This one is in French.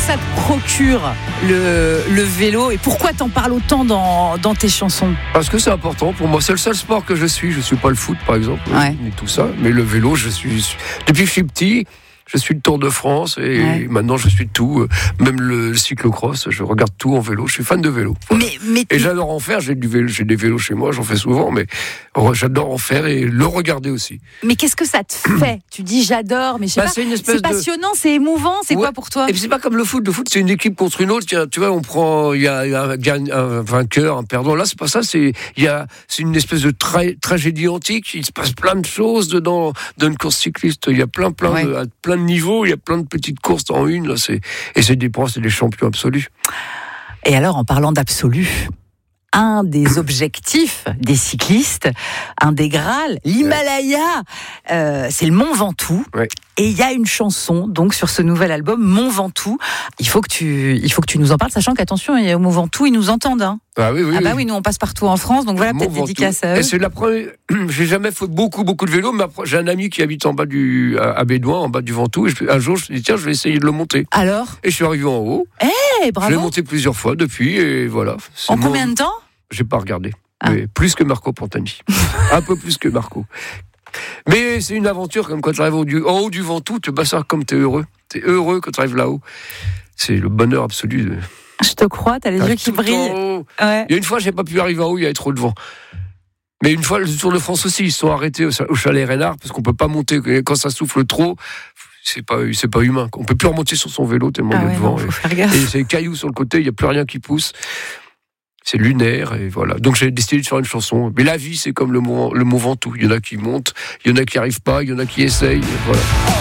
ça te procure le vélo et pourquoi t'en parles autant dans tes chansons? Parce que c'est important pour moi. C'est le seul sport que je suis. Je suis pas le foot, par exemple, ni tout ça. Mais le vélo, depuis que je suis petit. Je suis le Tour de France et maintenant je suis tout, même le cyclocross, je regarde tout en vélo, je suis fan de vélo. Voilà. Et j'adore en faire, j'ai des vélos chez moi, j'en fais souvent, mais j'adore en faire et le regarder aussi. Mais qu'est-ce que ça te fait? Tu dis j'adore, mais je sais pas, c'est passionnant, c'est émouvant, c'est quoi pour toi? Et puis c'est pas comme le foot c'est une équipe contre une autre, tu vois, il y a un vainqueur, un perdant, là c'est pas ça, c'est une espèce de tragédie antique, il se passe plein de choses dans une course cycliste, il y a plein de niveaux, il y a plein de petites courses en une, là, c'est des champions absolus. Et alors, en parlant d'absolu, un des objectifs des cyclistes, un des Graals, l'Himalaya, c'est le Mont Ventoux. Ouais. Et il y a une chanson donc sur ce nouvel album Mont Ventoux. Il faut que tu nous en parles, sachant qu'attention, au Mont Ventoux, ils nous entendent. Hein. Ah oui. Oui, nous on passe partout en France, donc voilà, peut-être dédicace à eux. Et c'est la première. J'ai jamais fait beaucoup de vélo, mais j'ai un ami qui habite en bas à Bédouin, en bas du Ventoux. Et un jour, je me suis dit tiens, je vais essayer de le monter. Alors? Et je suis arrivé en haut. Bravo. Je l'ai monté plusieurs fois depuis, et voilà. En combien de temps? J'ai pas regardé. Mais plus que Marco Pantani. Un peu plus que Marco. Mais c'est une aventure, comme quand tu arrives en haut du Ventoux, tu bats ça comme t'es heureux. T'es heureux quand tu arrives là-haut. C'est le bonheur absolu. Je te crois, t'as les yeux qui brillent. Ouais. Il y a une fois, j'ai pas pu arriver en haut, il y avait trop de vent. Mais une fois, le Tour de France aussi, ils se sont arrêtés au chalet Reynard, parce qu'on peut pas monter. Quand ça souffle trop, c'est pas humain. On peut plus remonter sur son vélo tellement il y a de vent. Et c'est des cailloux sur le côté, il y a plus rien qui pousse. C'est lunaire, et voilà. Donc j'ai décidé de faire une chanson. Mais la vie, c'est comme le Mont Ventoux. Il y en a qui montent, il y en a qui arrivent pas, il y en a qui essayent, voilà.